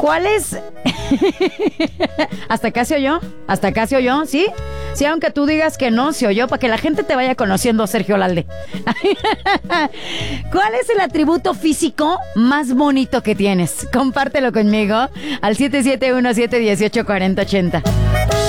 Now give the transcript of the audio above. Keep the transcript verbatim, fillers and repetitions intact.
¿Cuál es? ¿Hasta acá se oyó? ¿Hasta acá se oyó? ¿Sí? Sí, aunque tú digas que no, se oyó, para que la gente te vaya conociendo, Sergio Lalde. ¿Cuál es el atributo físico más bonito que tienes? Compártelo conmigo al siete siete uno, siete uno ocho, cuatro cero ocho cero.